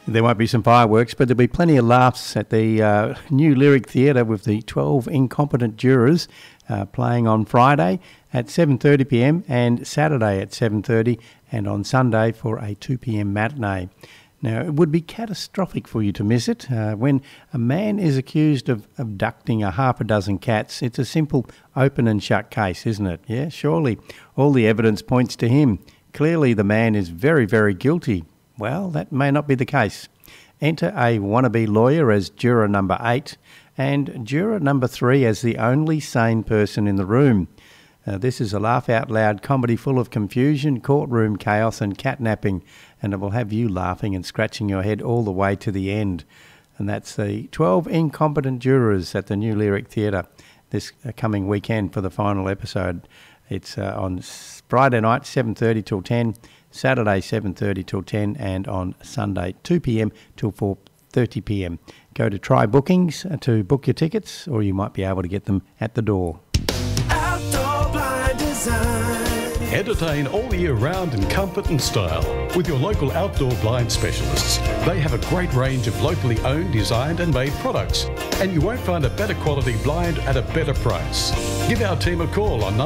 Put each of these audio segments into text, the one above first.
There won't be some fireworks, but there'll be plenty of laughs at the New Lyric Theatre with the 12 incompetent jurors playing on Friday at 7:30pm and Saturday at 7:30 and on Sunday for a 2pm matinee. Now, it would be catastrophic for you to miss it. When a man is accused of abducting half a dozen cats, it's a simple open and shut case, isn't it? Yeah, surely all the evidence points to him. Clearly the man is very, very guilty. Well, that may not be the case. Enter a wannabe lawyer as juror number 8 and juror number 3 as the only sane person in the room. This is a laugh-out-loud comedy full of confusion, courtroom chaos and catnapping, and it will have you laughing and scratching your head all the way to the end. And that's the 12 incompetent jurors at the New Lyric Theatre this coming weekend for the final episode. It's on Friday night, 7:30 till 10, Saturday, 7:30 till 10, and on Sunday, 2pm till 4:30pm. Go to Try Bookings to book your tickets, or you might be able to get them at the door. Outdoor Blind Design. Entertain all year round in comfort and style with your local outdoor blind specialists. They have a great range of locally owned, designed and made products, and you won't find a better quality blind at a better price. Give our team a call on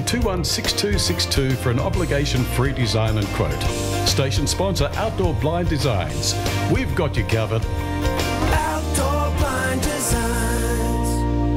97216262 for an obligation-free design and quote. Station sponsor Outdoor Blind Designs. We've got you covered. Outdoor Blind Designs.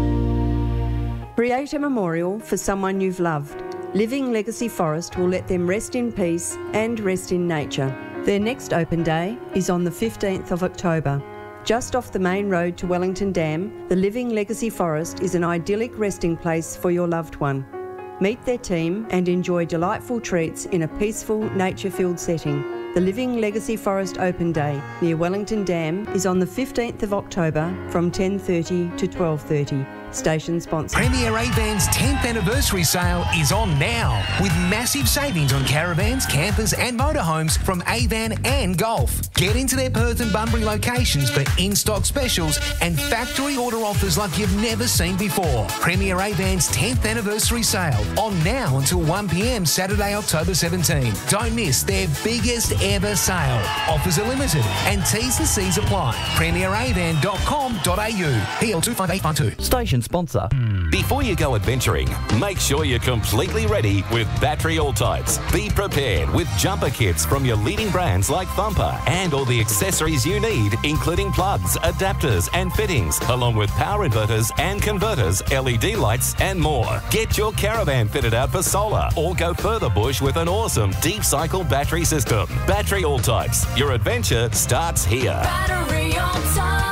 Create a memorial for someone you've loved. Living Legacy Forest will let them rest in peace and rest in nature. Their next open day is on the 15th of October. Just off the main road to Wellington Dam, the Living Legacy Forest is an idyllic resting place for your loved one. Meet their team and enjoy delightful treats in a peaceful, nature-filled setting. The Living Legacy Forest Open Day near Wellington Dam is on the 15th of October from 10:30 to 12:30. Station sponsor. Premier Avan's 10th anniversary sale is on now with massive savings on caravans, campers and motorhomes from Avan and Golf. Get into their Perth and Bunbury locations for in-stock specials and factory order offers like you've never seen before. Premier Avan's 10th anniversary sale on now until 1pm Saturday, October 17. Don't miss their biggest ever sale. Offers are limited and T's and C's apply. PremierAvan.com.au. PL 25812. Station sponsor. Before you go adventuring, make sure you're completely ready with Battery All Types. Be prepared with jumper kits from your leading brands like Thumper and all the accessories you need, including plugs, adapters and fittings, along with power inverters and converters, LED lights and more. Get your caravan fitted out for solar or go further bush with an awesome deep cycle battery system. Battery All Types. Your adventure starts here. Battery All Types.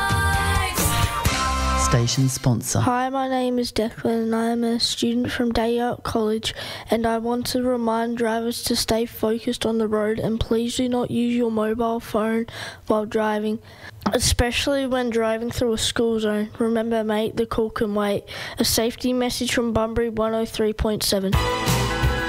Station sponsor. Hi, my name is Declan and I am a student from Dayart College, and I want to remind drivers to stay focused on the road and please do not use your mobile phone while driving, especially when driving through a school zone. Remember, mate, the call can wait. A safety message from Bunbury 103.7.